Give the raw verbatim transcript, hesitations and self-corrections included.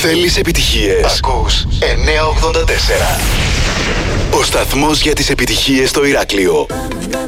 Θέλεις επιτυχίες? Ακούς εννιακόσια ογδόντα τέσσερα. Ο σταθμός για τις επιτυχίες στο Ηράκλειο.